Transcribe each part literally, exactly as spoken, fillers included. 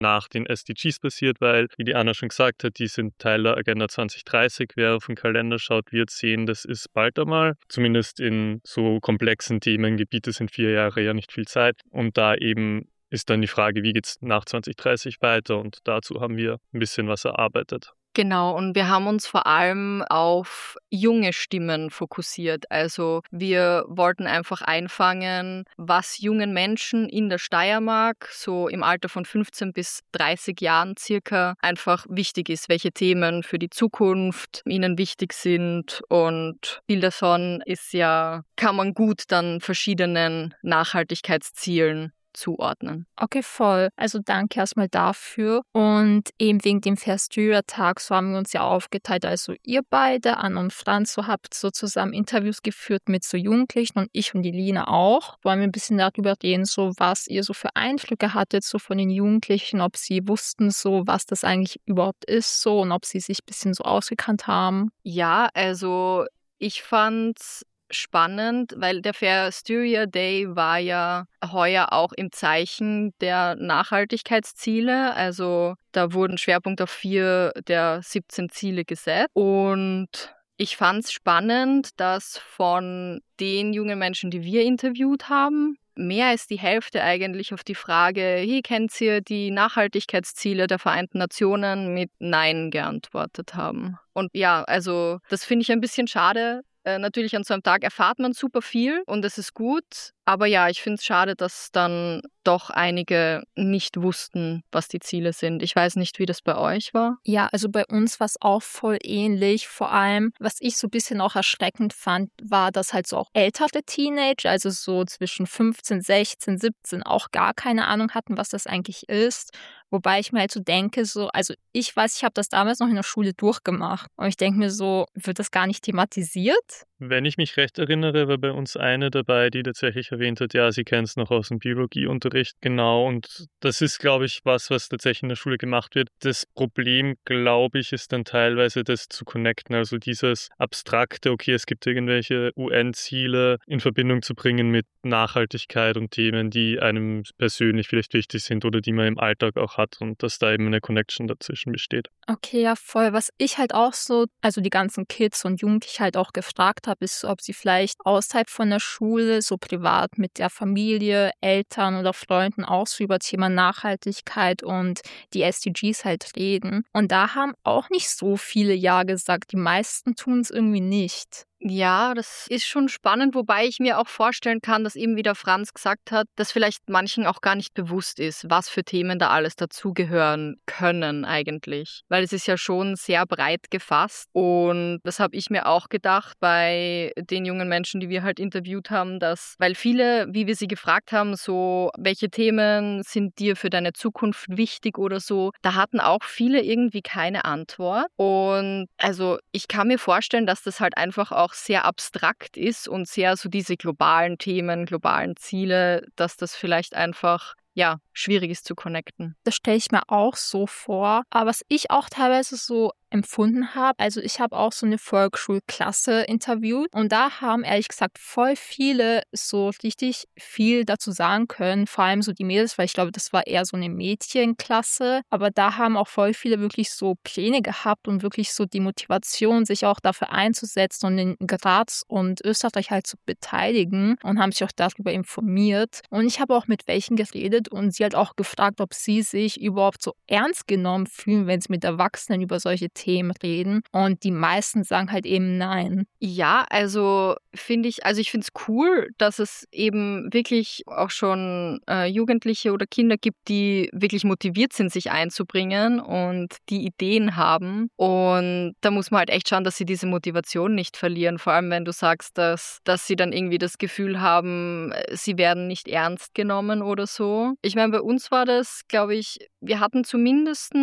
nach den S D Gs passiert, weil, wie die Anna schon gesagt hat, die sind Teil der Agenda zwanzig dreißig. Wer auf den Kalender schaut, wird sehen, das ist bald einmal. Zumindest in so komplexen Themengebieten sind vier Jahre ja nicht viel Zeit. Und da eben ist dann die Frage, wie geht es nach zwanzig dreißig weiter? Und dazu haben wir ein bisschen was erarbeitet. Genau, und wir haben uns vor allem auf junge Stimmen fokussiert. Also wir wollten einfach einfangen, was jungen Menschen in der Steiermark so im Alter von fünfzehn bis dreißig Jahren circa einfach wichtig ist, welche Themen für die Zukunft ihnen wichtig sind. Und viel davon ist ja, kann man gut dann verschiedenen Nachhaltigkeitszielen zuordnen. Okay, voll. Also danke erstmal dafür. Und eben wegen dem Fair Styria Tag, so haben wir uns ja aufgeteilt. Also ihr beide, Anna und Franz, so habt so zusammen Interviews geführt mit so Jugendlichen und ich und die Lina auch. Wollen wir ein bisschen darüber reden, so was ihr so für Eindrücke hattet, so von den Jugendlichen, ob sie wussten so, was das eigentlich überhaupt ist so und ob sie sich ein bisschen so ausgekannt haben. Ja, also ich fand's spannend, weil der Fair Styria Day war ja heuer auch im Zeichen der Nachhaltigkeitsziele. Also da wurden Schwerpunkt auf vier der siebzehn Ziele gesetzt. Und ich fand es spannend, dass von den jungen Menschen, die wir interviewt haben, mehr als die Hälfte eigentlich auf die Frage, hey, kennt ihr die Nachhaltigkeitsziele der Vereinten Nationen, mit Nein geantwortet haben. Und ja, also das finde ich ein bisschen schade. Äh, natürlich an so einem Tag erfahrt man super viel und es ist gut. Aber ja, ich finde es schade, dass dann doch einige nicht wussten, was die Ziele sind. Ich weiß nicht, wie das bei euch war. Ja, also bei uns war es auch voll ähnlich. Vor allem, was ich so ein bisschen auch erschreckend fand, war, dass halt so auch ältere Teenager, also so zwischen fünfzehn, sechzehn, siebzehn, auch gar keine Ahnung hatten, was das eigentlich ist. Wobei ich mir halt so denke, so, also ich weiß, ich habe das damals noch in der Schule durchgemacht. Und ich denke mir so, wird das gar nicht thematisiert? Wenn ich mich recht erinnere, war bei uns eine dabei, die tatsächlich erwähnt hat, ja, sie kennt es noch aus dem Biologieunterricht, genau. Und das ist, glaube ich, was, was tatsächlich in der Schule gemacht wird. Das Problem, glaube ich, ist dann teilweise das zu connecten, also dieses abstrakte, okay, es gibt irgendwelche U N-Ziele in Verbindung zu bringen mit Nachhaltigkeit und Themen, die einem persönlich vielleicht wichtig sind oder die man im Alltag auch hat und dass da eben eine Connection dazwischen besteht. Okay, ja, voll. Was ich halt auch so, also die ganzen Kids und Jugendliche halt auch gefragt habe, ist, ob sie vielleicht außerhalb von der Schule, so privat mit der Familie, Eltern oder Freunden auch so über Thema Nachhaltigkeit und die S D Gs halt reden. Und da haben auch nicht so viele Ja gesagt. Die meisten tun es irgendwie nicht. Ja, das ist schon spannend, wobei ich mir auch vorstellen kann, dass eben, wie der Franz gesagt hat, dass vielleicht manchen auch gar nicht bewusst ist, was für Themen da alles dazugehören können eigentlich. Weil es ist ja schon sehr breit gefasst und das habe ich mir auch gedacht bei den jungen Menschen, die wir halt interviewt haben, dass, weil viele, wie wir sie gefragt haben, so, welche Themen sind dir für deine Zukunft wichtig oder so, da hatten auch viele irgendwie keine Antwort. Und also ich kann mir vorstellen, dass das halt einfach auch sehr abstrakt ist und sehr so diese globalen Themen, globalen Ziele, dass das vielleicht einfach, ja, schwierig ist zu connecten. Das stelle ich mir auch so vor. Aber was ich auch teilweise so empfunden habe, also ich habe auch so eine Volksschulklasse interviewt und da haben ehrlich gesagt voll viele so richtig viel dazu sagen können, vor allem so die Mädels, weil ich glaube, das war eher so eine Mädchenklasse, aber da haben auch voll viele wirklich so Pläne gehabt und wirklich so die Motivation, sich auch dafür einzusetzen und in Graz und Österreich halt zu beteiligen und haben sich auch darüber informiert. Und ich habe auch mit welchen geredet und sie halt auch gefragt, ob sie sich überhaupt so ernst genommen fühlen, wenn sie mit Erwachsenen über solche Themen reden. Und die meisten sagen halt eben nein. Ja, also finde ich, also ich finde es cool, dass es eben wirklich auch schon äh, Jugendliche oder Kinder gibt, die wirklich motiviert sind, sich einzubringen und die Ideen haben. Und da muss man halt echt schauen, dass sie diese Motivation nicht verlieren. Vor allem, wenn du sagst, dass, dass sie dann irgendwie das Gefühl haben, sie werden nicht ernst genommen oder so. Ich meine, bei uns war das, glaube ich, wir hatten zumindest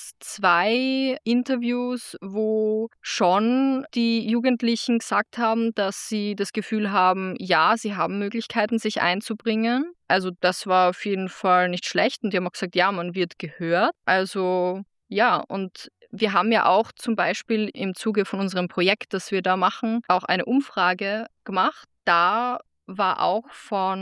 zwei Interviews, wo schon die Jugendlichen gesagt haben, dass sie das Gefühl haben, ja, sie haben Möglichkeiten, sich einzubringen. Also das war auf jeden Fall nicht schlecht und die haben auch gesagt, ja, man wird gehört. Also ja, und wir haben ja auch zum Beispiel im Zuge von unserem Projekt, das wir da machen, auch eine Umfrage gemacht. Da war auch von,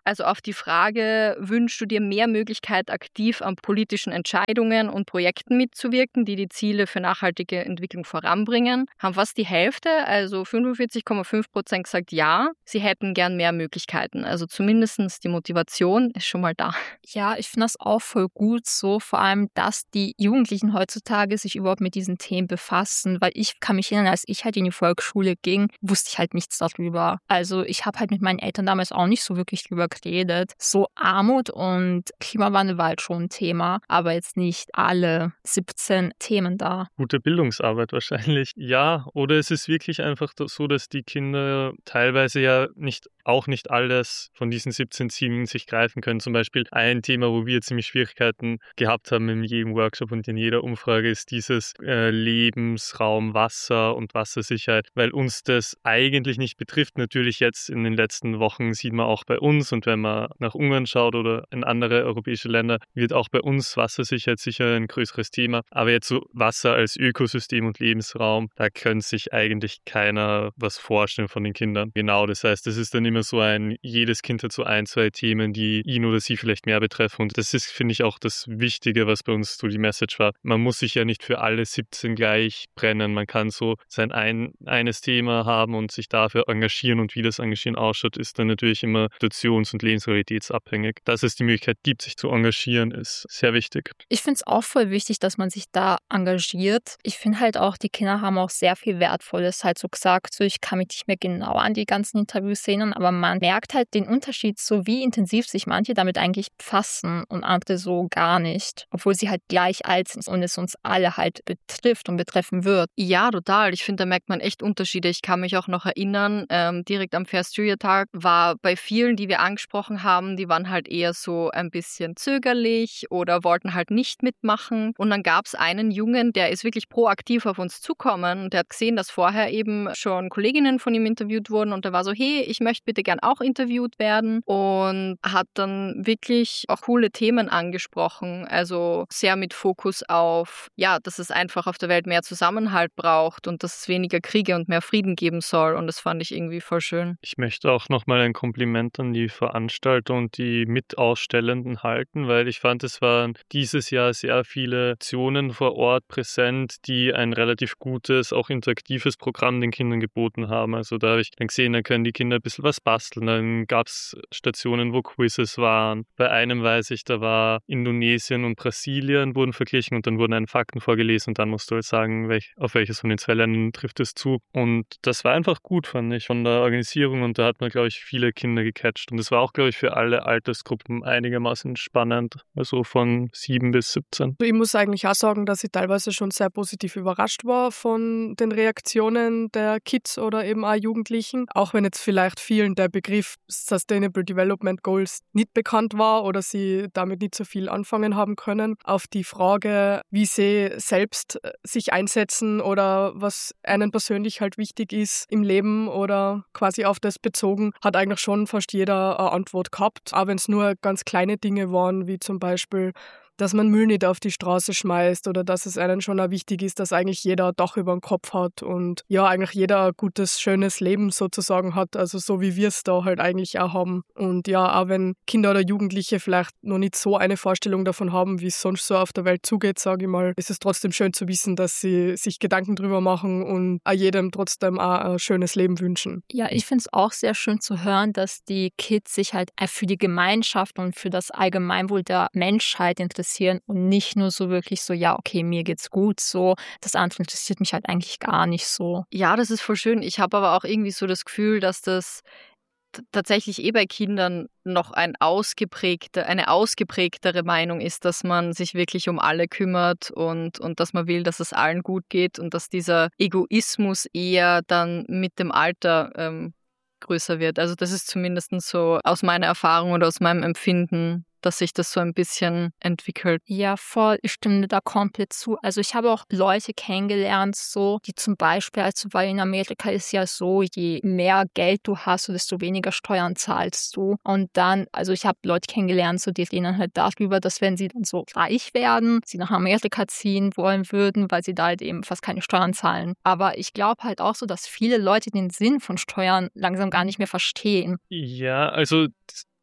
also auf die Frage, wünschst du dir mehr Möglichkeit, aktiv an politischen Entscheidungen und Projekten mitzuwirken, die die Ziele für nachhaltige Entwicklung voranbringen, haben fast die Hälfte, also fünfundvierzig Komma fünf Prozent gesagt ja, sie hätten gern mehr Möglichkeiten. Also zumindest die Motivation ist schon mal da. Ja, ich finde das auch voll gut so, vor allem, dass die Jugendlichen heutzutage sich überhaupt mit diesen Themen befassen, weil ich kann mich erinnern, als ich halt in die Volksschule ging, wusste ich halt nichts darüber. Also ich habe halt mit meinen Eltern damals auch nicht so wirklich drüber geredet. So Armut und Klimawandel war halt schon ein Thema, aber jetzt nicht alle siebzehn Themen da. Gute Bildungsarbeit wahrscheinlich. Ja, oder es ist wirklich einfach so, dass die Kinder teilweise ja nicht auch nicht alles von diesen siebzehn Zielen sich greifen können. Zum Beispiel ein Thema, wo wir ziemlich Schwierigkeiten gehabt haben in jedem Workshop und in jeder Umfrage, ist dieses äh, Lebensraum, Wasser und Wassersicherheit, weil uns das eigentlich nicht betrifft. Natürlich jetzt in den letzten Wochen sieht man auch bei uns, und wenn man nach Ungarn schaut oder in andere europäische Länder, wird auch bei uns Wassersicherheit sicher ein größeres Thema. Aber jetzt so Wasser als Ökosystem und Lebensraum, da könnte sich eigentlich keiner was vorstellen von den Kindern. Genau, das heißt, das ist dann immer so ein, jedes Kind hat so ein, zwei Themen, die ihn oder sie vielleicht mehr betreffen. Und das ist, finde ich, auch das Wichtige, was bei uns so die Message war. Man muss sich ja nicht für alle siebzehn gleich brennen. Man kann so sein ein, eines Thema haben und sich dafür engagieren, und wie das Engagieren ausschaut, ist dann natürlich immer situations- und lebensrealitätsabhängig. Dass es die Möglichkeit gibt, sich zu engagieren, ist sehr wichtig. Ich finde es auch voll wichtig, dass man sich da engagiert. Ich finde halt auch, die Kinder haben auch sehr viel Wertvolles halt so gesagt. So, ich kann mich nicht mehr genau an die ganzen Interviews erinnern, aber man merkt halt den Unterschied, so wie intensiv sich manche damit eigentlich befassen und andere so gar nicht. Obwohl sie halt gleich alt sind und es uns alle halt betrifft und betreffen wird. Ja, total. Ich finde, da merkt man echt Unterschiede. Ich kann mich auch noch erinnern, ähm, direkt am Fair Styria Tag war bei vielen, die wir angesprochen haben, die waren halt eher so ein bisschen zögerlich oder wollten halt nicht mitmachen. Und dann gab es einen Jungen, der ist wirklich proaktiv auf uns zukommen und der hat gesehen, dass vorher eben schon Kolleginnen von ihm interviewt wurden, und der war so, hey, ich möchte bitte gern auch interviewt werden, und hat dann wirklich auch coole Themen angesprochen. Also sehr mit Fokus auf, ja, dass es einfach auf der Welt mehr Zusammenhalt braucht und dass es weniger Kriege und mehr Frieden geben soll, und das fand ich irgendwie voll schön. Ich möchte auch nochmal ein Kompliment an die Veranstalter und die Mitausstellenden halten, weil ich fand, es waren dieses Jahr sehr viele Aktionen vor Ort präsent, die ein relativ gutes, auch interaktives Programm den Kindern geboten haben. Also da habe ich dann gesehen, da können die Kinder ein bisschen was basteln. Dann gab es Stationen, wo Quizzes waren. Bei einem weiß ich, da war Indonesien und Brasilien wurden verglichen und dann wurden einen Fakten vorgelesen und dann musst du halt sagen, welch, auf welches von den zwei Ländern trifft es zu. Und das war einfach gut, fand ich, von der Organisierung, und da hat man, glaube ich, viele Kinder gecatcht. Und es war auch, glaube ich, für alle Altersgruppen einigermaßen spannend, also von sieben bis siebzehn. Ich muss eigentlich auch sagen, dass ich teilweise schon sehr positiv überrascht war von den Reaktionen der Kids oder eben auch Jugendlichen. Auch wenn jetzt vielleicht vielen der Begriff Sustainable Development Goals nicht bekannt war oder sie damit nicht so viel anfangen haben können. Auf die Frage, wie sie selbst sich einsetzen oder was einen persönlich halt wichtig ist im Leben oder quasi auf das bezogen, hat eigentlich schon fast jeder eine Antwort gehabt. Auch wenn es nur ganz kleine Dinge waren, wie zum Beispiel, dass man Müll nicht auf die Straße schmeißt oder dass es einem schon auch wichtig ist, dass eigentlich jeder ein Dach über dem Kopf hat und ja, eigentlich jeder ein gutes, schönes Leben sozusagen hat, also so wie wir es da halt eigentlich auch haben. Und ja, auch wenn Kinder oder Jugendliche vielleicht noch nicht so eine Vorstellung davon haben, wie es sonst so auf der Welt zugeht, sage ich mal, ist es trotzdem schön zu wissen, dass sie sich Gedanken drüber machen und auch jedem trotzdem auch ein schönes Leben wünschen. Ja, ich finde es auch sehr schön zu hören, dass die Kids sich halt für die Gemeinschaft und für das Allgemeinwohl der Menschheit interessieren und nicht nur so wirklich so, ja, okay, mir geht's gut, so. Das andere interessiert mich halt eigentlich gar nicht so. Ja, das ist voll schön. Ich habe aber auch irgendwie so das Gefühl, dass das t- tatsächlich eh bei Kindern noch ein ausgeprägte, eine ausgeprägtere Meinung ist, dass man sich wirklich um alle kümmert und, und dass man will, dass es allen gut geht, und dass dieser Egoismus eher dann mit dem Alter ähm, größer wird. Also das ist zumindest so aus meiner Erfahrung oder aus meinem Empfinden, dass sich das so ein bisschen entwickelt. Ja, voll, ich stimme da komplett zu. Also ich habe auch Leute kennengelernt, so, die zum Beispiel, also weil in Amerika ist ja so, je mehr Geld du hast, desto weniger Steuern zahlst du. Und dann, also ich habe Leute kennengelernt, so, die reden halt darüber, dass wenn sie dann so reich werden, sie nach Amerika ziehen wollen würden, weil sie da halt eben fast keine Steuern zahlen. Aber ich glaube halt auch so, dass viele Leute den Sinn von Steuern langsam gar nicht mehr verstehen. Ja, also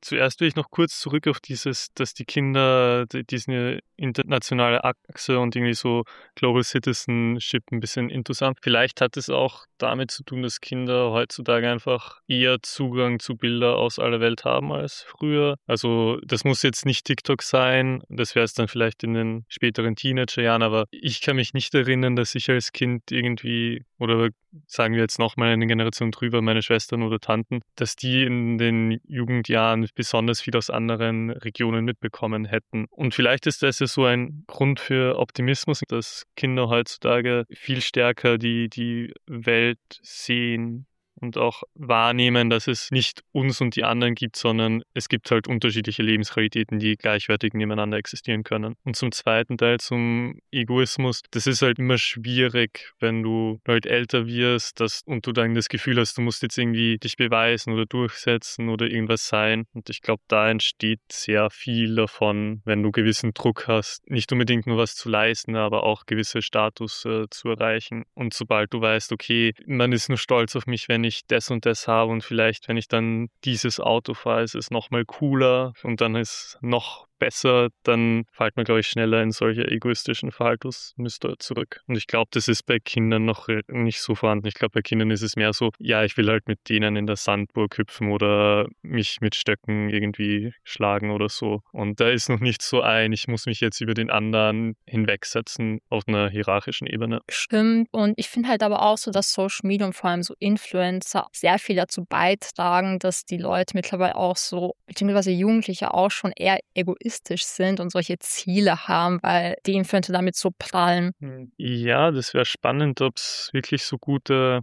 Zuerst will ich noch kurz zurück auf dieses, dass die Kinder die- diese internationale Achse und irgendwie so Global Citizenship ein bisschen interessant. Vielleicht hat es auch damit zu tun, dass Kinder heutzutage einfach eher Zugang zu Bilder aus aller Welt haben als früher. Also das muss jetzt nicht TikTok sein, das wäre es dann vielleicht in den späteren Teenagerjahren, aber ich kann mich nicht erinnern, dass ich als Kind irgendwie, oder sagen wir jetzt nochmal eine Generation drüber, meine Schwestern oder Tanten, dass die in den Jugendjahren besonders viel aus anderen Regionen mitbekommen hätten. Und vielleicht ist das ja so ein Grund für Optimismus, dass Kinder heutzutage viel stärker die, die Welt sehen und auch wahrnehmen, dass es nicht uns und die anderen gibt, sondern es gibt halt unterschiedliche Lebensqualitäten, die gleichwertig nebeneinander existieren können. Und zum zweiten Teil, zum Egoismus, das ist halt immer schwierig, wenn du halt älter wirst dass, und du dann das Gefühl hast, du musst jetzt irgendwie dich beweisen oder durchsetzen oder irgendwas sein. Und ich glaube, da entsteht sehr viel davon, wenn du gewissen Druck hast, nicht unbedingt nur was zu leisten, aber auch gewisse Status äh, zu erreichen. Und sobald du weißt, okay, man ist nur stolz auf mich, wenn ich das und das habe und vielleicht, wenn ich dann dieses Auto fahre, ist es nochmal cooler und dann ist noch besser, dann fällt man, glaube ich, schneller in solche egoistischen Verhaltensmuster zurück. Und ich glaube, das ist bei Kindern noch nicht so vorhanden. Ich glaube, bei Kindern ist es mehr so, ja, ich will halt mit denen in der Sandburg hüpfen oder mich mit Stöcken irgendwie schlagen oder so. Und da ist noch nicht so ein, ich muss mich jetzt über den anderen hinwegsetzen auf einer hierarchischen Ebene. Stimmt. Und ich finde halt aber auch so, dass Social Media und vor allem so Influencer sehr viel dazu beitragen, dass die Leute mittlerweile auch so, beziehungsweise Jugendliche auch schon eher egoistisch sind und solche Ziele haben, weil die Influencer damit so prallen. Ja, das wäre spannend, ob es wirklich so gute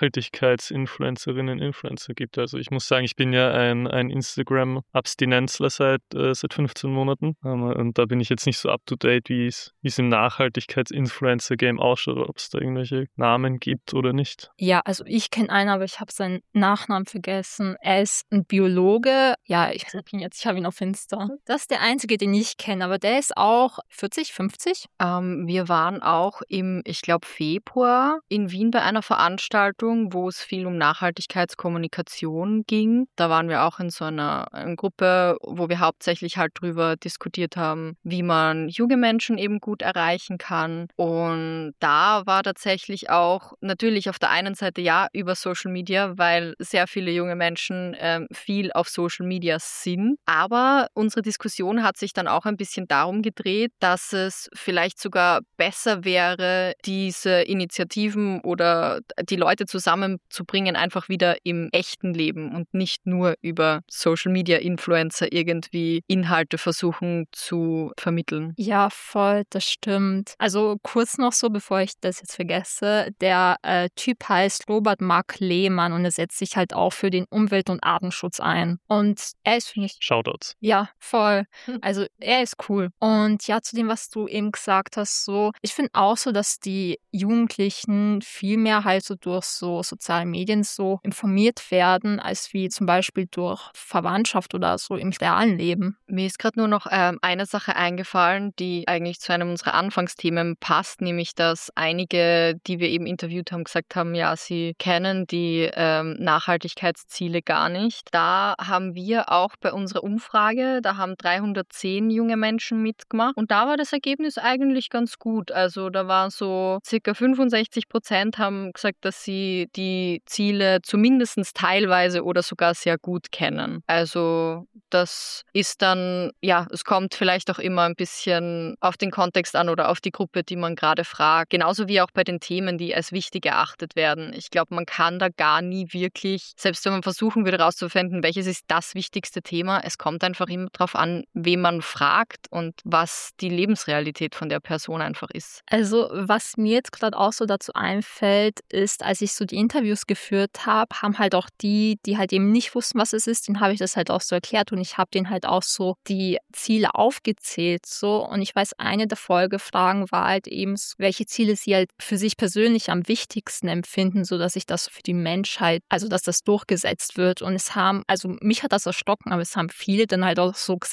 Nachhaltigkeitsinfluencerinnen und Influencer gibt. Also ich muss sagen, ich bin ja ein, ein Instagram-Abstinenzler seit, äh, seit fünfzehn Monaten ähm, und da bin ich jetzt nicht so up-to-date, wie es wie es im Nachhaltigkeits-Influencer-Game ausschaut, ob es da irgendwelche Namen gibt oder nicht. Ja, also ich kenne einen, aber ich habe seinen Nachnamen vergessen. Er ist ein Biologe. Ja, ich sag ihn jetzt, ich habe ihn auf Insta. Das ist der einzige, den ich kenne, aber der ist auch vierzig, fünfzig. Ähm, wir waren auch im, ich glaube, Februar in Wien bei einer Veranstaltung, wo es viel um Nachhaltigkeitskommunikation ging. Da waren wir auch in so einer, einer Gruppe, wo wir hauptsächlich halt drüber diskutiert haben, wie man junge Menschen eben gut erreichen kann. Und da war tatsächlich auch natürlich auf der einen Seite ja über Social Media, weil sehr viele junge Menschen ähm, viel auf Social Media sind. Aber unsere Diskussion hat sich dann auch ein bisschen darum gedreht, dass es vielleicht sogar besser wäre, diese Initiativen oder die Leute zusammenzubringen, einfach wieder im echten Leben und nicht nur über Social-Media-Influencer irgendwie Inhalte versuchen zu vermitteln. Ja, voll, das stimmt. Also kurz noch so, bevor ich das jetzt vergesse, der äh, Typ heißt Robert Mark Lehmann und er setzt sich halt auch für den Umwelt- und Artenschutz ein. Und er ist, finde ich, Shoutouts. ja, voll. Also er ist cool. Und ja, zu dem, was du eben gesagt hast, so, ich finde auch so, dass die Jugendlichen viel mehr halt so durch so soziale Medien so informiert werden, als wie zum Beispiel durch Verwandtschaft oder so im realen Leben. Mir ist gerade nur noch ähm, eine Sache eingefallen, die eigentlich zu einem unserer Anfangsthemen passt, nämlich dass einige, die wir eben interviewt haben, gesagt haben, ja, sie kennen die ähm, Nachhaltigkeitsziele gar nicht. Da haben wir auch bei unserer Umfrage, da haben dreihundertzehn junge Menschen mitgemacht und da war das Ergebnis eigentlich ganz gut. Also da war so circa fünfundsechzig Prozent haben gesagt, dass sie die Ziele zumindest teilweise oder sogar sehr gut kennen. Also das ist dann, ja, es kommt vielleicht auch immer ein bisschen auf den Kontext an oder auf die Gruppe, die man gerade fragt. Genauso wie auch bei den Themen, die als wichtig erachtet werden. Ich glaube, man kann da gar nie wirklich, selbst wenn man versuchen würde herauszufinden, welches ist das wichtigste Thema, es kommt einfach immer darauf an, wen man fragt und was die Lebensrealität von der Person einfach ist. Also was mir jetzt gerade auch so dazu einfällt, ist, als ich so die Interviews geführt habe, haben halt auch die, die halt eben nicht wussten, was es ist, denen habe ich das halt auch so erklärt und ich habe denen halt auch so die Ziele aufgezählt so und ich weiß, eine der Folgefragen war halt eben, welche Ziele sie halt für sich persönlich am wichtigsten empfinden, sodass sich das für die Menschheit, also dass das durchgesetzt wird und es haben, also mich hat das erschrocken, aber es haben viele dann halt auch so gesagt, so dass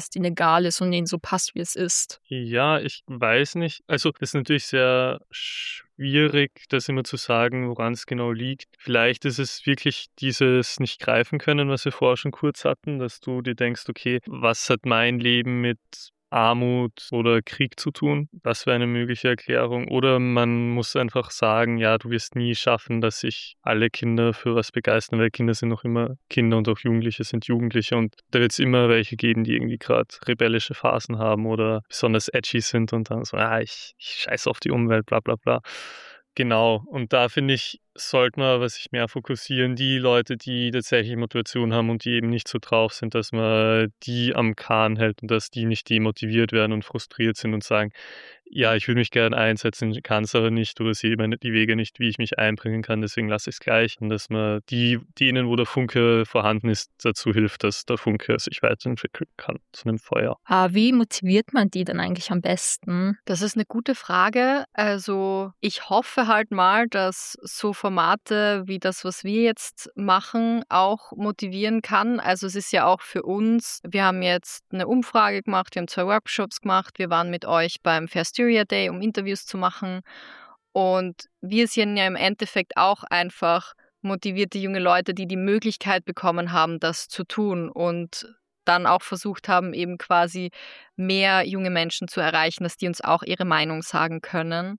fast illegal ist und ihnen so passt, wie es ist. Ja, ich weiß nicht. Also, das ist natürlich sehr schwierig, das immer zu sagen, woran es genau liegt. Vielleicht ist es wirklich dieses nicht greifen können, was wir vorher schon kurz hatten, dass du dir denkst, okay, was hat mein Leben mit Armut oder Krieg zu tun? Das wäre eine mögliche Erklärung. Oder man muss einfach sagen, ja, du wirst nie schaffen, dass sich alle Kinder für was begeistern, weil Kinder sind noch immer Kinder und auch Jugendliche sind Jugendliche und da wird es immer welche geben, die irgendwie gerade rebellische Phasen haben oder besonders edgy sind und dann so, ah, ich, ich scheiße auf die Umwelt, bla bla bla. Genau, und da finde ich, sollte man aber sich mehr fokussieren, die Leute, die tatsächlich Motivation haben und die eben nicht so drauf sind, dass man die am Kahn hält und dass die nicht demotiviert werden und frustriert sind und sagen, ja, ich würde mich gerne einsetzen, kann es aber nicht oder sehe meine, die Wege nicht, wie ich mich einbringen kann, deswegen lasse ich es gleich. Und dass man die, denen, wo der Funke vorhanden ist, dazu hilft, dass der Funke sich weiterentwickeln kann zu einem Feuer. Aber wie motiviert man die dann eigentlich am besten? Das ist eine gute Frage. Also ich hoffe halt mal, dass so Formate wie das, was wir jetzt machen, auch motivieren kann. Also es ist ja auch für uns, wir haben jetzt eine Umfrage gemacht, wir haben zwei Workshops gemacht, wir waren mit euch beim Fairysteria Day, um Interviews zu machen und wir sind ja im Endeffekt auch einfach motivierte junge Leute, die die Möglichkeit bekommen haben, das zu tun und dann auch versucht haben, eben quasi mehr junge Menschen zu erreichen, dass die uns auch ihre Meinung sagen können.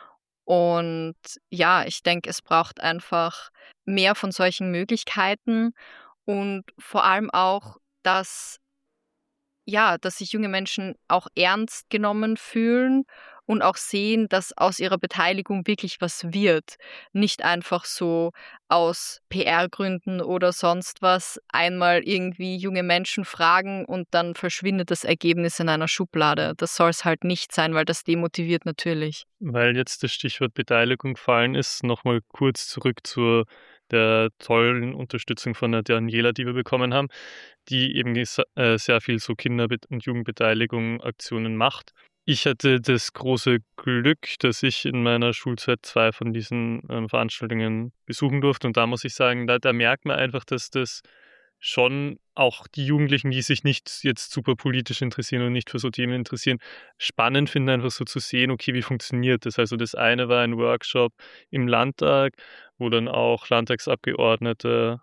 Und ja, ich denke, es braucht einfach mehr von solchen Möglichkeiten und vor allem auch, dass, ja, dass sich junge Menschen auch ernst genommen fühlen und auch sehen, dass aus ihrer Beteiligung wirklich was wird. Nicht einfach so aus P R-Gründen oder sonst was einmal irgendwie junge Menschen fragen und dann verschwindet das Ergebnis in einer Schublade. Das soll es halt nicht sein, weil das demotiviert natürlich. Weil jetzt das Stichwort Beteiligung gefallen ist, nochmal kurz zurück zur der tollen Unterstützung von der Daniela, die wir bekommen haben, die eben gesa- äh, sehr viel so Kinder- und Jugendbeteiligung Aktionen macht. Ich hatte das große Glück, dass ich in meiner Schulzeit zwei von diesen ähm, Veranstaltungen besuchen durfte. Und da muss ich sagen, da, da merkt man einfach, dass das schon auch die Jugendlichen, die sich nicht jetzt super politisch interessieren und nicht für so Themen interessieren, spannend finden, einfach so zu sehen, okay, wie funktioniert das? Also das eine war ein Workshop im Landtag, wo dann auch Landtagsabgeordnete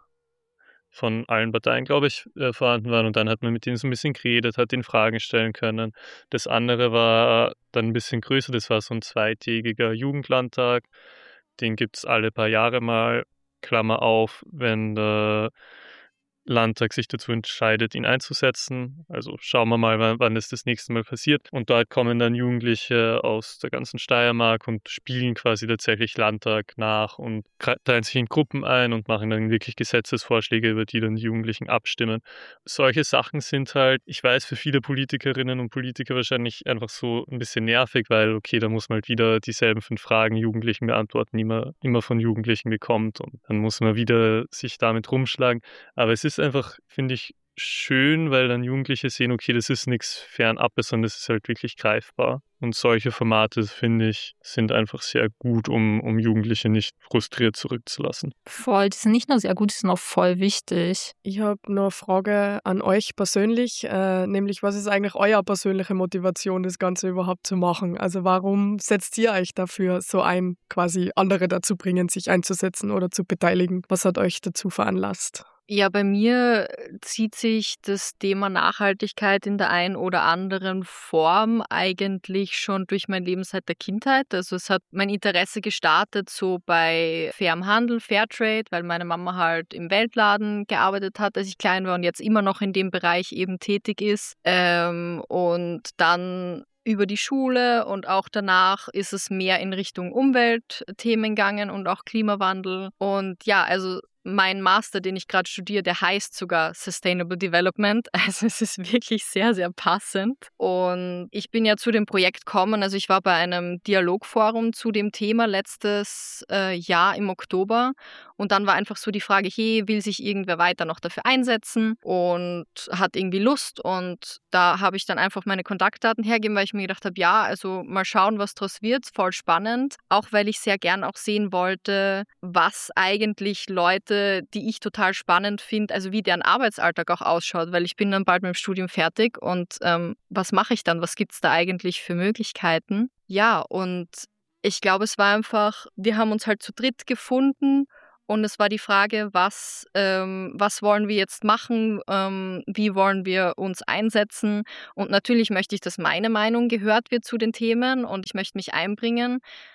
von allen Parteien, glaube ich, äh, vorhanden waren und dann hat man mit denen so ein bisschen geredet, hat ihnen Fragen stellen können. Das andere war dann ein bisschen größer, das war so ein zweitägiger Jugendlandtag. Den gibt es alle paar Jahre mal, Klammer auf, wenn der Landtag sich dazu entscheidet, ihn einzusetzen. Also schauen wir mal, wann, wann das das nächste Mal passiert. Und dort kommen dann Jugendliche aus der ganzen Steiermark und spielen quasi tatsächlich Landtag nach und kre- teilen sich in Gruppen ein und machen dann wirklich Gesetzesvorschläge, über die dann die Jugendlichen abstimmen. Solche Sachen sind halt, ich weiß, für viele Politikerinnen und Politiker wahrscheinlich einfach so ein bisschen nervig, weil, okay, da muss man halt wieder dieselben fünf Fragen Jugendlichen beantworten, die man immer von Jugendlichen bekommt. Und dann muss man wieder sich damit rumschlagen. Aber es ist einfach, finde ich, schön, weil dann Jugendliche sehen, okay, das ist nichts fernab, sondern das ist halt wirklich greifbar. Und solche Formate, finde ich, sind einfach sehr gut, um, um Jugendliche nicht frustriert zurückzulassen. Voll, die sind nicht nur sehr gut, die sind auch voll wichtig. Ich habe noch eine Frage an euch persönlich, äh, nämlich was ist eigentlich eure persönliche Motivation, das Ganze überhaupt zu machen? Also warum setzt ihr euch dafür so ein, quasi andere dazu bringen, sich einzusetzen oder zu beteiligen? Was hat euch dazu veranlasst? Ja, bei mir zieht sich das Thema Nachhaltigkeit in der einen oder anderen Form eigentlich schon durch mein Leben seit der Kindheit. Also es hat mein Interesse gestartet so bei fairem Handel, Fairtrade, weil meine Mama halt im Weltladen gearbeitet hat, als ich klein war und jetzt immer noch in dem Bereich eben tätig ist. Ähm, und dann über die Schule und auch danach ist es mehr in Richtung Umweltthemen gegangen und auch Klimawandel. Und ja, also mein Master, den ich gerade studiere, der heißt sogar Sustainable Development. Also es ist wirklich sehr, sehr passend. Und ich bin ja zu dem Projekt gekommen. Also ich war bei einem Dialogforum zu dem Thema letztes äh, Jahr im Oktober. Und dann war einfach so die Frage, hey, will sich irgendwer weiter noch dafür einsetzen und hat irgendwie Lust? Und da habe ich dann einfach meine Kontaktdaten hergegeben, weil ich mir gedacht habe, ja, also mal schauen, was draus wird, voll spannend. Auch weil ich sehr gern auch sehen wollte, was eigentlich Leute, die ich total spannend finde, also wie deren Arbeitsalltag auch ausschaut, weil ich bin dann bald mit dem Studium fertig und ähm, was mache ich dann? Was gibt es da eigentlich für Möglichkeiten? Ja, und ich glaube, es war einfach, wir haben uns halt zu dritt gefunden und es war die Frage, was, ähm, was wollen wir jetzt machen, ähm, wie wollen wir uns einsetzen. Und natürlich möchte ich, dass meine Meinung gehört wird zu den Themen und ich möchte mich einbringen.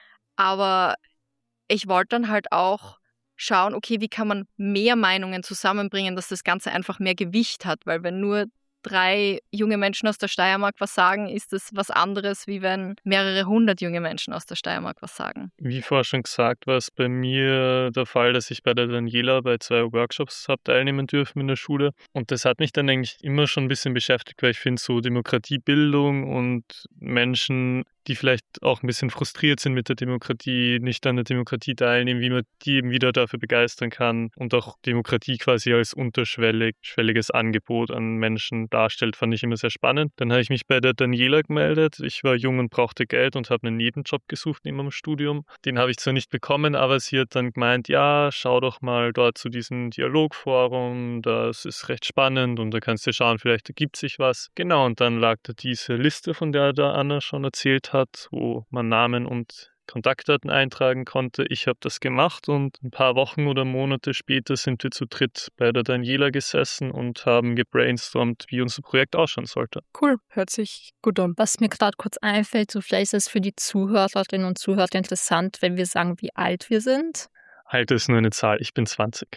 Aber ich wollte dann halt auch schauen, okay, wie kann man mehr Meinungen zusammenbringen, dass das Ganze einfach mehr Gewicht hat. Weil wenn nur drei junge Menschen aus der Steiermark was sagen, ist das was anderes, wie wenn mehrere hundert junge Menschen aus der Steiermark was sagen. Wie vorher schon gesagt, war es bei mir der Fall, dass ich bei der Daniela bei zwei Workshops habe teilnehmen dürfen in der Schule. Und das hat mich dann eigentlich immer schon ein bisschen beschäftigt, weil ich finde, so Demokratiebildung und Menschen, die vielleicht auch ein bisschen frustriert sind mit der Demokratie, nicht an der Demokratie teilnehmen, wie man die eben wieder dafür begeistern kann und auch Demokratie quasi als unterschwelliges Angebot an Menschen darstellt, fand ich immer sehr spannend. Dann habe ich mich bei der Daniela gemeldet. Ich war jung und brauchte Geld und habe einen Nebenjob gesucht neben dem Studium. Den habe ich zwar nicht bekommen, aber sie hat dann gemeint, ja, schau doch mal dort zu diesem Dialogforum, das ist recht spannend und da kannst du schauen, vielleicht ergibt sich was. Genau, und dann lag da diese Liste, von der da Anna schon erzählt hat, wo man Namen und Kontaktdaten eintragen konnte. Ich habe das gemacht und ein paar Wochen oder Monate später sind wir zu dritt bei der Daniela gesessen und haben gebrainstormt, wie unser Projekt ausschauen sollte. Cool, hört sich gut an. Was mir gerade kurz einfällt, so vielleicht ist es für die Zuhörerinnen und Zuhörer interessant, wenn wir sagen, wie alt wir sind. Alter ist nur eine Zahl, ich bin zwanzig.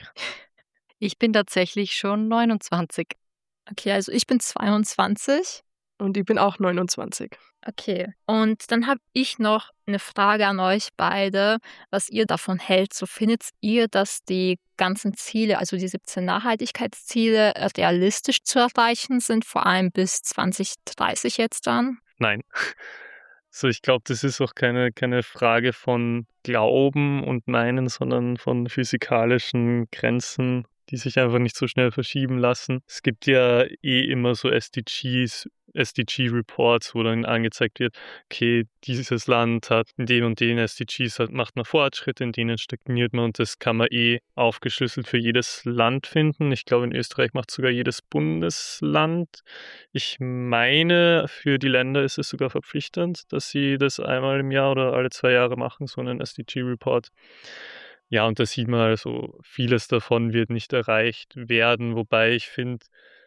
Ich bin tatsächlich schon neunundzwanzig. Okay, also ich bin zweiundzwanzig. Und ich bin auch neunundzwanzig. Okay, und dann habe ich noch eine Frage an euch beide, was ihr davon hält. So findet ihr, dass die ganzen Ziele, also die siebzehn Nachhaltigkeitsziele, realistisch zu erreichen sind, vor allem bis zwanzig dreißig jetzt dann? Nein. So, ich glaube, das ist auch keine, keine Frage von Glauben und Meinen, sondern von physikalischen Grenzen, die sich einfach nicht so schnell verschieben lassen. Es gibt ja eh immer so S D Gs, S D G-Reports, wo dann angezeigt wird, okay, dieses Land hat in den und den S D Gs, hat, macht man Fortschritte, in denen stagniert man und das kann man eh aufgeschlüsselt für jedes Land finden. Ich glaube, in Österreich macht sogar jedes Bundesland. Ich meine, für die Länder ist es sogar verpflichtend, dass sie das einmal im Jahr oder alle zwei Jahre machen, so einen S D G-Report. Ja, und da sieht man also, vieles davon wird nicht erreicht werden, wobei ich finde,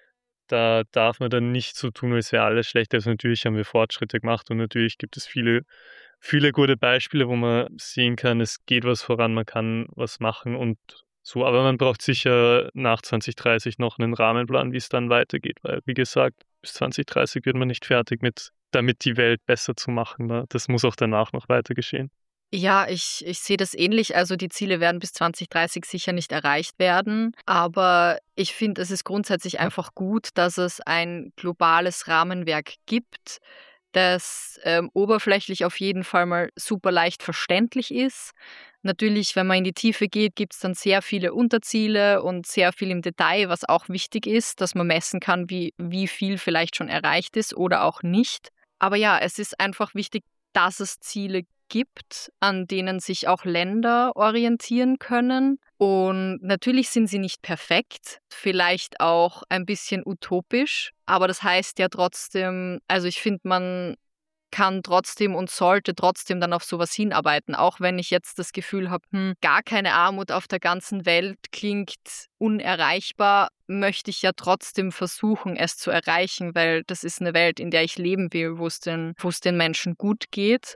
da darf man dann nicht so tun, als wäre alles schlecht. Also natürlich haben wir Fortschritte gemacht und natürlich gibt es viele, viele gute Beispiele, wo man sehen kann, es geht was voran, man kann was machen und so. Aber man braucht sicher nach zwanzig dreißig noch einen Rahmenplan, wie es dann weitergeht, weil, wie gesagt, bis zwanzig dreißig wird man nicht fertig mit, damit die Welt besser zu machen. Das muss auch danach noch weiter geschehen. Ja, ich, ich sehe das ähnlich. Also die Ziele werden bis zwanzig dreißig sicher nicht erreicht werden. Aber ich finde, es ist grundsätzlich einfach gut, dass es ein globales Rahmenwerk gibt, das ähm, oberflächlich auf jeden Fall mal super leicht verständlich ist. Natürlich, wenn man in die Tiefe geht, gibt es dann sehr viele Unterziele und sehr viel im Detail, was auch wichtig ist, dass man messen kann, wie, wie viel vielleicht schon erreicht ist oder auch nicht. Aber ja, es ist einfach wichtig, dass es Ziele gibt, an denen sich auch Länder orientieren können. Und natürlich sind sie nicht perfekt, vielleicht auch ein bisschen utopisch, aber das heißt ja trotzdem, also ich finde, man kann trotzdem und sollte trotzdem dann auf sowas hinarbeiten, auch wenn ich jetzt das Gefühl habe, hm, gar keine Armut auf der ganzen Welt klingt unerreichbar, möchte ich ja trotzdem versuchen, es zu erreichen, weil das ist eine Welt, in der ich leben will, wo es den, wo es den Menschen gut geht.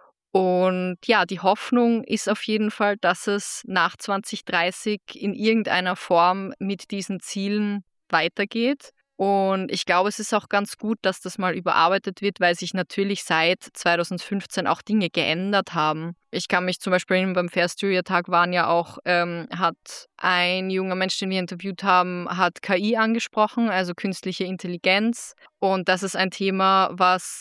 Und ja, die Hoffnung ist auf jeden Fall, dass es nach zwanzig dreißig in irgendeiner Form mit diesen Zielen weitergeht. Und ich glaube, es ist auch ganz gut, dass das mal überarbeitet wird, weil sich natürlich seit zwanzig fünfzehn auch Dinge geändert haben. Ich kann mich zum Beispiel beim Fair Styria-Tag waren ja auch, ähm, hat ein junger Mensch, den wir interviewt haben, hat K I angesprochen, also künstliche Intelligenz. Und das ist ein Thema, was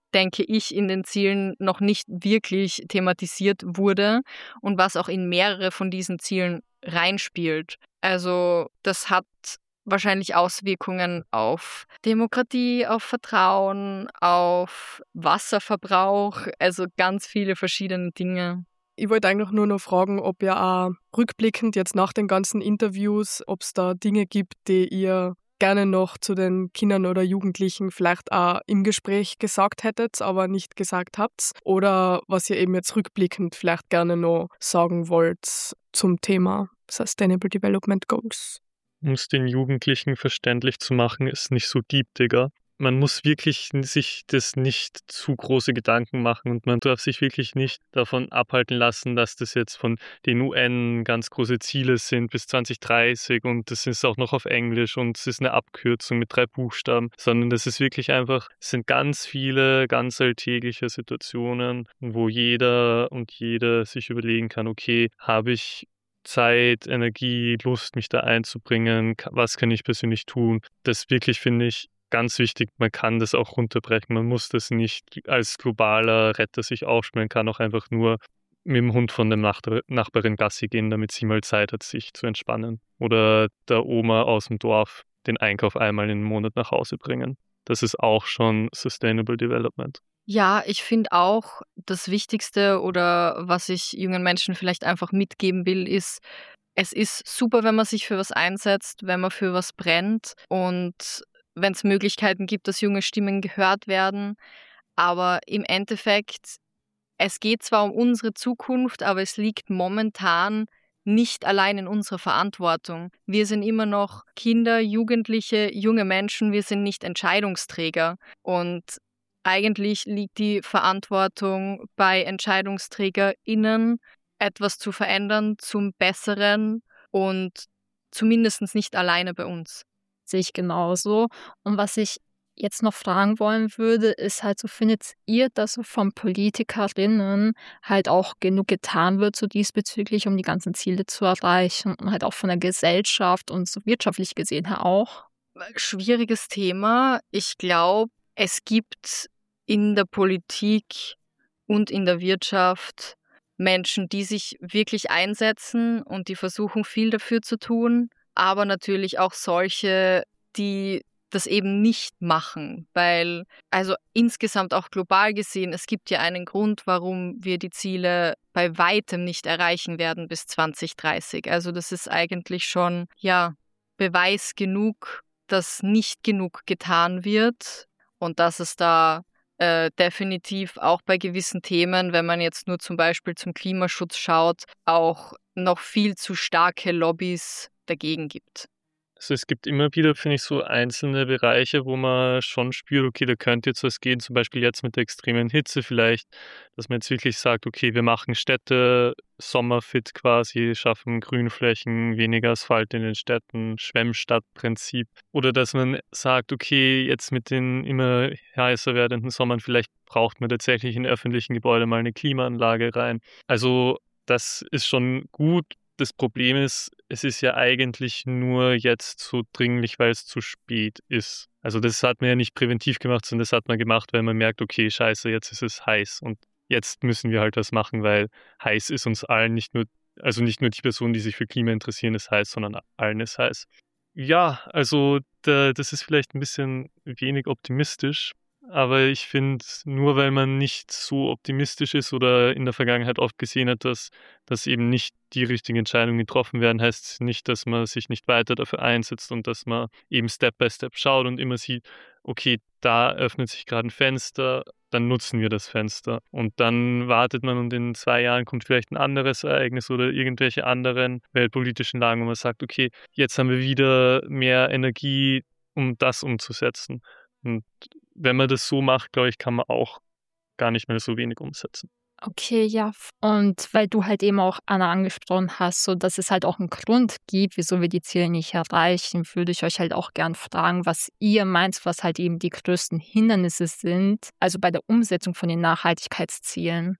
denke ich, in den Zielen noch nicht wirklich thematisiert wurde und was auch in mehrere von diesen Zielen reinspielt. Also das hat wahrscheinlich Auswirkungen auf Demokratie, auf Vertrauen, auf Wasserverbrauch, also ganz viele verschiedene Dinge. Ich wollte eigentlich nur noch fragen, ob ihr auch rückblickend jetzt nach den ganzen Interviews, ob es da Dinge gibt, die ihr gerne noch zu den Kindern oder Jugendlichen vielleicht auch im Gespräch gesagt hättet, aber nicht gesagt habt. Oder was ihr eben jetzt rückblickend vielleicht gerne noch sagen wollt zum Thema Sustainable Development Goals. Um es den Jugendlichen verständlich zu machen, ist nicht so deep, Digga. Man muss wirklich sich das nicht zu große Gedanken machen und man darf sich wirklich nicht davon abhalten lassen, dass das jetzt von den U N ganz große Ziele sind bis zwanzig dreißig und das ist auch noch auf Englisch und es ist eine Abkürzung mit drei Buchstaben, sondern das ist wirklich einfach, es sind ganz viele ganz alltägliche Situationen, wo jeder und jede sich überlegen kann, okay, habe ich Zeit, Energie, Lust, mich da einzubringen, was kann ich persönlich tun? Das wirklich, finde ich, ganz wichtig, man kann das auch runterbrechen. Man muss das nicht als globaler Retter sich aufspielen, kann auch einfach nur mit dem Hund von der Nachbar- Nachbarin Gassi gehen, damit sie mal Zeit hat, sich zu entspannen. Oder der Oma aus dem Dorf den Einkauf einmal im Monat nach Hause bringen. Das ist auch schon Sustainable Development. Ja, ich finde auch, das Wichtigste oder was ich jungen Menschen vielleicht einfach mitgeben will, ist, es ist super, wenn man sich für was einsetzt, wenn man für was brennt und wenn es Möglichkeiten gibt, dass junge Stimmen gehört werden. Aber im Endeffekt, es geht zwar um unsere Zukunft, aber es liegt momentan nicht allein in unserer Verantwortung. Wir sind immer noch Kinder, Jugendliche, junge Menschen, wir sind nicht Entscheidungsträger. Und eigentlich liegt die Verantwortung bei EntscheidungsträgerInnen, etwas zu verändern zum Besseren und zumindest nicht alleine bei uns. Sehe ich genauso. Und was ich jetzt noch fragen wollen würde, ist halt so, findet ihr, dass so von Politikerinnen halt auch genug getan wird, so diesbezüglich, um die ganzen Ziele zu erreichen und halt auch von der Gesellschaft und so wirtschaftlich gesehen her auch? Schwieriges Thema. Ich glaube, es gibt in der Politik und in der Wirtschaft Menschen, die sich wirklich einsetzen und die versuchen, viel dafür zu tun, aber natürlich auch solche, die das eben nicht machen, weil, also insgesamt auch global gesehen, es gibt ja einen Grund, warum wir die Ziele bei weitem nicht erreichen werden bis zwanzig dreißig. Also das ist eigentlich schon, ja, Beweis genug, dass nicht genug getan wird und dass es da äh, definitiv auch bei gewissen Themen, wenn man jetzt nur zum Beispiel zum Klimaschutz schaut, auch noch viel zu starke Lobbys dagegen gibt. Also es gibt immer wieder, finde ich, so einzelne Bereiche, wo man schon spürt, okay, da könnte jetzt was gehen, zum Beispiel jetzt mit der extremen Hitze vielleicht, dass man jetzt wirklich sagt, okay, wir machen Städte sommerfit quasi, schaffen Grünflächen, weniger Asphalt in den Städten, Schwemmstadtprinzip. Oder dass man sagt, okay, jetzt mit den immer heißer werdenden Sommern, vielleicht braucht man tatsächlich in öffentlichen Gebäuden mal eine Klimaanlage rein. Also das ist schon gut. Das Problem ist, es ist ja eigentlich nur jetzt so dringlich, weil es zu spät ist. Also das hat man ja nicht präventiv gemacht, sondern das hat man gemacht, weil man merkt, okay, scheiße, jetzt ist es heiß und jetzt müssen wir halt was machen, weil heiß ist uns allen, nicht nur, also nicht nur die Personen, die sich für Klima interessieren, ist heiß, sondern allen ist heiß. Ja, also da, das ist vielleicht ein bisschen wenig optimistisch. Aber ich finde, nur weil man nicht so optimistisch ist oder in der Vergangenheit oft gesehen hat, dass, dass eben nicht die richtigen Entscheidungen getroffen werden, heißt es nicht, dass man sich nicht weiter dafür einsetzt und dass man eben Step by Step schaut und immer sieht, okay, da öffnet sich gerade ein Fenster, dann nutzen wir das Fenster. Und dann wartet man und in zwei Jahren kommt vielleicht ein anderes Ereignis oder irgendwelche anderen weltpolitischen Lagen, wo man sagt, okay, jetzt haben wir wieder mehr Energie, um das umzusetzen. Und wenn man das so macht, glaube ich, kann man auch gar nicht mehr so wenig umsetzen. Okay, ja. Und weil du halt eben auch Anna angesprochen hast, so dass es halt auch einen Grund gibt, wieso wir die Ziele nicht erreichen, würde ich euch halt auch gern fragen, was ihr meint, was halt eben die größten Hindernisse sind, also bei der Umsetzung von den Nachhaltigkeitszielen.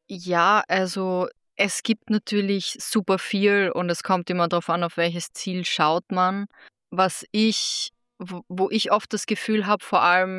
Ja, also es gibt natürlich super viel und es kommt immer darauf an, auf welches Ziel schaut man. Was ich, wo wo ich oft das Gefühl habe, vor allem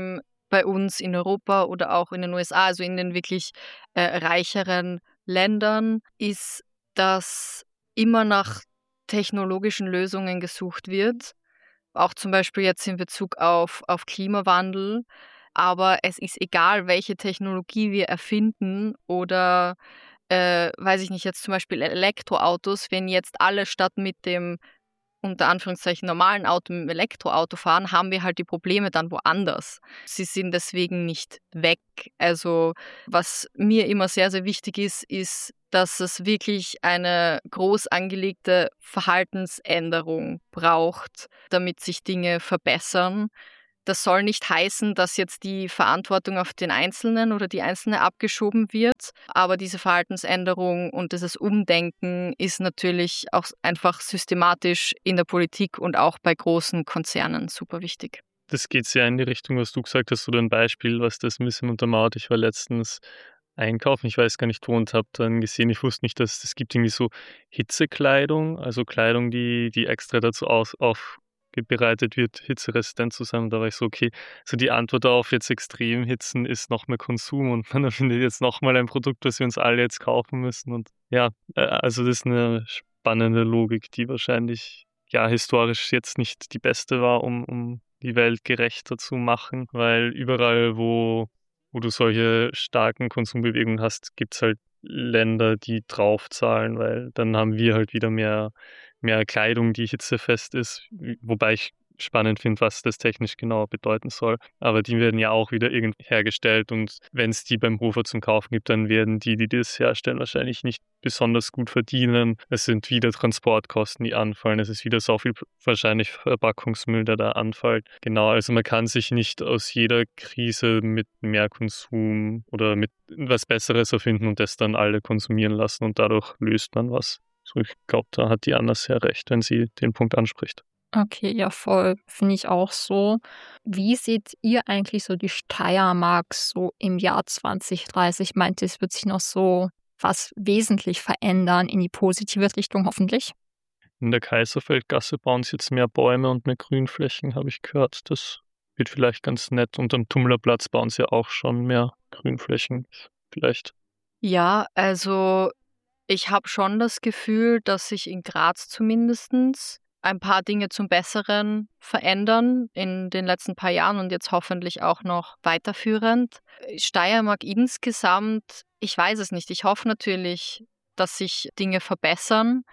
bei uns in Europa oder auch in den U S A, also in den wirklich äh, reicheren Ländern, ist, dass immer nach technologischen Lösungen gesucht wird, auch zum Beispiel jetzt in Bezug auf, auf Klimawandel. Aber es ist egal, welche Technologie wir erfinden oder, äh, weiß ich nicht, jetzt zum Beispiel Elektroautos, wenn jetzt alle statt mit dem unter Anführungszeichen normalen Auto mit dem Elektroauto fahren, haben wir halt die Probleme dann woanders. Sie sind deswegen nicht weg. Also was mir immer sehr, sehr wichtig ist, ist, dass es wirklich eine groß angelegte Verhaltensänderung braucht, damit sich Dinge verbessern. Das soll nicht heißen, dass jetzt die Verantwortung auf den Einzelnen oder die Einzelne abgeschoben wird, aber diese Verhaltensänderung und dieses Umdenken ist natürlich auch einfach systematisch in der Politik und auch bei großen Konzernen super wichtig. Das geht sehr in die Richtung, was du gesagt hast, oder ein Beispiel, was das ein bisschen untermauert. Ich war letztens einkaufen, ich weiß gar nicht wo, und habe dann gesehen, ich wusste nicht, dass es das gibt irgendwie so Hitzekleidung, also Kleidung, die, die extra dazu aus, auf bereitet wird, hitzeresistent zu sein. Und da war ich so, okay, so die Antwort auf jetzt Extremhitzen ist noch mehr Konsum und man findet jetzt nochmal ein Produkt, das wir uns alle jetzt kaufen müssen. Und ja, äh, also das ist eine spannende Logik, die wahrscheinlich ja historisch jetzt nicht die beste war, um, um die Welt gerechter zu machen, weil überall, wo, wo du solche starken Konsumbewegungen hast, gibt es halt Länder, die draufzahlen, weil dann haben wir halt wieder mehr mehr Kleidung, die hitzefest ist, wobei ich spannend finde, was das technisch genau bedeuten soll. Aber die werden ja auch wieder irgendwie hergestellt und wenn es die beim Hofer zum Kaufen gibt, dann werden die, die das herstellen, wahrscheinlich nicht besonders gut verdienen. Es sind wieder Transportkosten, die anfallen. Es ist wieder so viel wahrscheinlich Verpackungsmüll, der da anfällt. Genau, also man kann sich nicht aus jeder Krise mit mehr Konsum oder mit was Besseres erfinden und das dann alle konsumieren lassen und dadurch löst man was. So, ich glaube, da hat die Anna sehr recht, wenn sie den Punkt anspricht. Okay, ja voll, finde ich auch so. Wie seht ihr eigentlich so die Steiermark so im Jahr zwanzig dreißig? Meint ihr, es wird sich noch so was wesentlich verändern in die positive Richtung hoffentlich? In der Kaiserfeldgasse bauen sie jetzt mehr Bäume und mehr Grünflächen, habe ich gehört. Das wird vielleicht ganz nett. Und am Tummlerplatz bauen sie auch schon mehr Grünflächen, vielleicht. Ja, also ich habe schon das Gefühl, dass sich in Graz zumindest ein paar Dinge zum Besseren verändern in den letzten paar Jahren und jetzt hoffentlich auch noch weiterführend. Steiermark insgesamt, ich weiß es nicht. Ich hoffe natürlich, dass sich Dinge verbessern.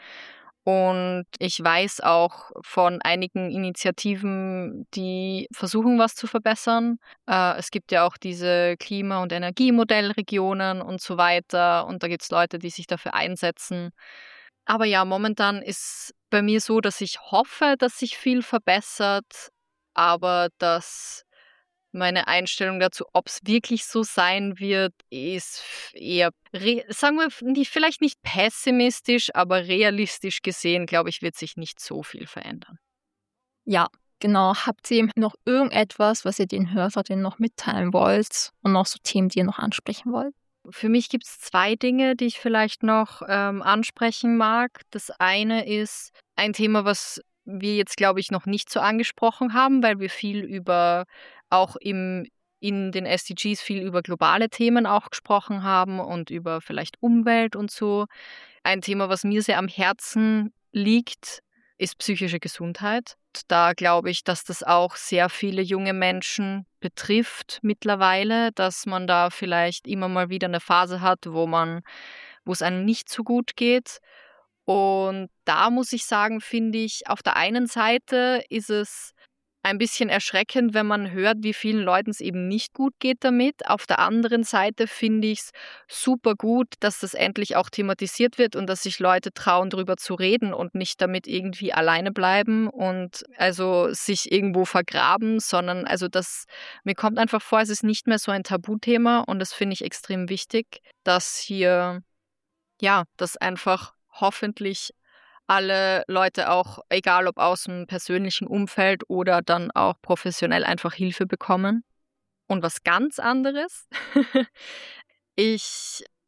Und ich weiß auch von einigen Initiativen, die versuchen, was zu verbessern. Äh, es gibt ja auch diese Klima- und Energiemodellregionen und so weiter. Und da gibt es Leute, die sich dafür einsetzen. Aber ja, momentan ist bei mir so, dass ich hoffe, dass sich viel verbessert, aber dass meine Einstellung dazu, ob es wirklich so sein wird, ist eher, re- sagen wir, nicht, vielleicht nicht pessimistisch, aber realistisch gesehen, glaube ich, wird sich nicht so viel verändern. Ja, genau. Habt ihr noch irgendetwas, was ihr den Hörerinnen noch mitteilen wollt und noch so Themen, die ihr noch ansprechen wollt? Für mich gibt es zwei Dinge, die ich vielleicht noch ähm, ansprechen mag. Das eine ist ein Thema, was wir jetzt, glaube ich, noch nicht so angesprochen haben, weil wir viel über, auch im, in den S D Gs viel über globale Themen auch gesprochen haben und über vielleicht Umwelt und so. Ein Thema, was mir sehr am Herzen liegt, ist psychische Gesundheit. Da glaube ich, dass das auch sehr viele junge Menschen betrifft mittlerweile, dass man da vielleicht immer mal wieder eine Phase hat, wo man, wo es einem nicht so gut geht. Und da muss ich sagen, finde ich, auf der einen Seite ist es ein bisschen erschreckend, wenn man hört, wie vielen Leuten es eben nicht gut geht damit. Auf der anderen Seite finde ich es super gut, dass das endlich auch thematisiert wird und dass sich Leute trauen, darüber zu reden und nicht damit irgendwie alleine bleiben und also sich irgendwo vergraben, sondern also das, mir kommt einfach vor, es ist nicht mehr so ein Tabuthema und das finde ich extrem wichtig, dass hier, ja, das einfach hoffentlich alle Leute auch, egal ob aus dem persönlichen Umfeld oder dann auch professionell, einfach Hilfe bekommen. Und was ganz anderes, ich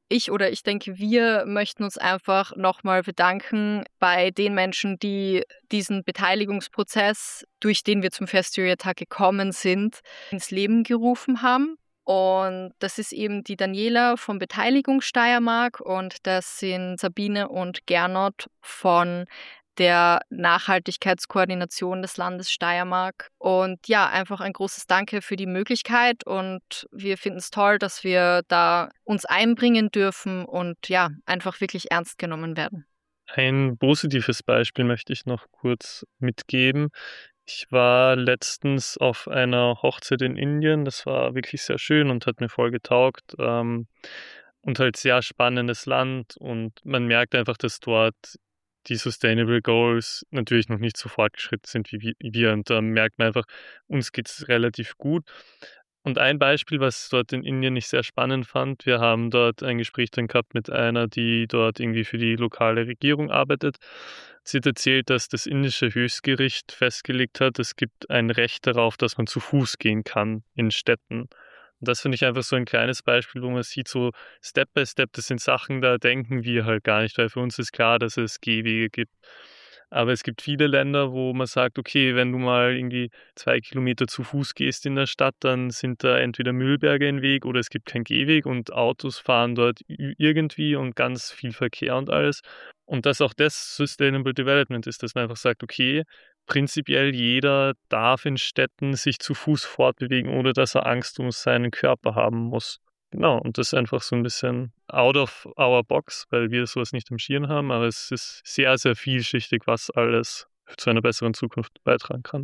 ich oder ich denke, wir möchten uns einfach nochmal bedanken bei den Menschen, die diesen Beteiligungsprozess, durch den wir zum Fair Stereotag gekommen sind, ins Leben gerufen haben. Und das ist eben die Daniela von Beteiligung Steiermark und das sind Sabine und Gernot von der Nachhaltigkeitskoordination des Landes Steiermark. Und ja, einfach ein großes Danke für die Möglichkeit und wir finden es toll, dass wir da uns einbringen dürfen und ja, einfach wirklich ernst genommen werden. Ein positives Beispiel möchte ich noch kurz mitgeben. Ich war letztens auf einer Hochzeit in Indien. Das war wirklich sehr schön und hat mir voll getaugt. Ähm, und halt sehr spannendes Land. Und man merkt einfach, dass dort die Sustainable Goals natürlich noch nicht so fortgeschritten sind wie wir. Und da merkt man einfach, uns geht es relativ gut. Und ein Beispiel, was dort in Indien ich sehr spannend fand, wir haben dort ein Gespräch dann gehabt mit einer, die dort irgendwie für die lokale Regierung arbeitet. Sie hat erzählt, dass das indische Höchstgericht festgelegt hat, es gibt ein Recht darauf, dass man zu Fuß gehen kann in Städten. Und das finde ich einfach so ein kleines Beispiel, wo man sieht, so Step by Step, das sind Sachen, da denken wir halt gar nicht, weil für uns ist klar, dass es Gehwege gibt. Aber es gibt viele Länder, wo man sagt, okay, wenn du mal irgendwie zwei Kilometer zu Fuß gehst in der Stadt, dann sind da entweder Müllberge im Weg oder es gibt keinen Gehweg und Autos fahren dort irgendwie und ganz viel Verkehr und alles. Und dass auch das Sustainable Development ist, dass man einfach sagt, okay, prinzipiell jeder darf in Städten sich zu Fuß fortbewegen, ohne dass er Angst um seinen Körper haben muss. Genau, und das ist einfach so ein bisschen out of our box, weil wir sowas nicht im Schirm haben, aber es ist sehr, sehr vielschichtig, was alles zu einer besseren Zukunft beitragen kann.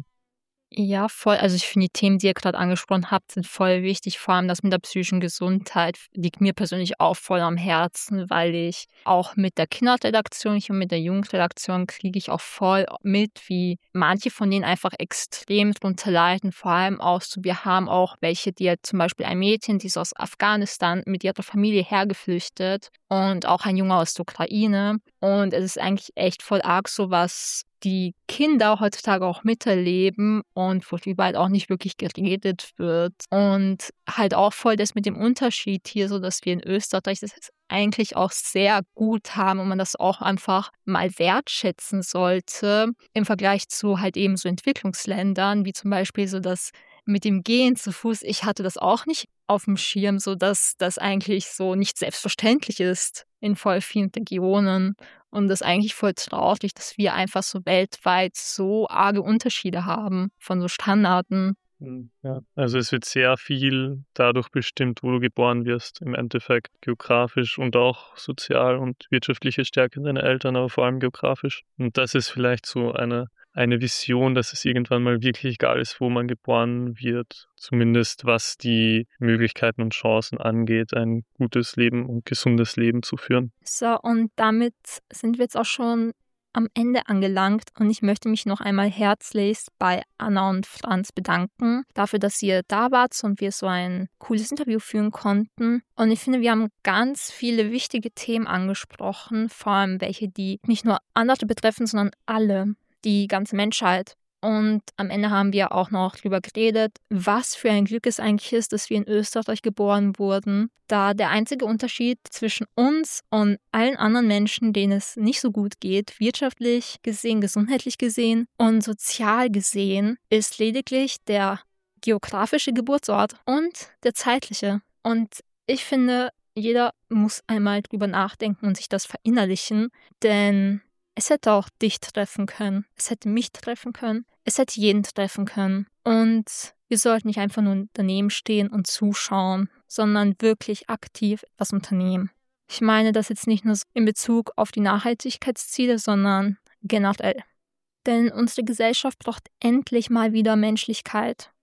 Ja, voll. Also ich finde, die Themen, die ihr gerade angesprochen habt, sind voll wichtig. Vor allem das mit der psychischen Gesundheit liegt mir persönlich auch voll am Herzen, weil ich auch mit der Kinderredaktion und mit der Jugendredaktion kriege ich auch voll mit, wie manche von denen einfach extrem drunter leiden. Vor allem auch so, wir haben auch welche, die halt zum Beispiel ein Mädchen, die ist aus Afghanistan mit ihrer Familie hergeflüchtet und auch ein Junge aus der Ukraine. Und es ist eigentlich echt voll arg, so was die Kinder heutzutage auch miterleben und worüber halt auch nicht wirklich geredet wird. Und halt auch voll das mit dem Unterschied hier, so dass wir in Österreich das eigentlich auch sehr gut haben und man das auch einfach mal wertschätzen sollte im Vergleich zu halt eben so Entwicklungsländern, wie zum Beispiel so das mit dem Gehen zu Fuß. Ich hatte das auch nicht auf dem Schirm, so dass das eigentlich so nicht selbstverständlich ist in voll vielen Regionen. Und das ist eigentlich voll traurig, dass wir einfach so weltweit so arge Unterschiede haben von so Standarten. Ja, also es wird sehr viel dadurch bestimmt, wo du geboren wirst, im Endeffekt geografisch und auch sozial und wirtschaftliche Stärke deiner Eltern, aber vor allem geografisch. Und das ist vielleicht so eine, eine Vision, dass es irgendwann mal wirklich egal ist, wo man geboren wird, zumindest was die Möglichkeiten und Chancen angeht, ein gutes Leben und gesundes Leben zu führen. So, und damit sind wir jetzt auch schon am Ende angelangt und ich möchte mich noch einmal herzlichst bei Anna und Franz bedanken dafür, dass ihr da wart und wir so ein cooles Interview führen konnten. Und ich finde, wir haben ganz viele wichtige Themen angesprochen, vor allem welche, die nicht nur andere betreffen, sondern alle, die ganze Menschheit. Und am Ende haben wir auch noch darüber geredet, was für ein Glück es eigentlich ist, dass wir in Österreich geboren wurden, da der einzige Unterschied zwischen uns und allen anderen Menschen, denen es nicht so gut geht, wirtschaftlich gesehen, gesundheitlich gesehen und sozial gesehen, ist lediglich der geografische Geburtsort und der zeitliche. Und ich finde, jeder muss einmal drüber nachdenken und sich das verinnerlichen, denn es hätte auch dich treffen können, es hätte mich treffen können, es hätte jeden treffen können. Und wir sollten nicht einfach nur daneben stehen und zuschauen, sondern wirklich aktiv etwas unternehmen. Ich meine das jetzt nicht nur in Bezug auf die Nachhaltigkeitsziele, sondern generell. Denn unsere Gesellschaft braucht endlich mal wieder Menschlichkeit.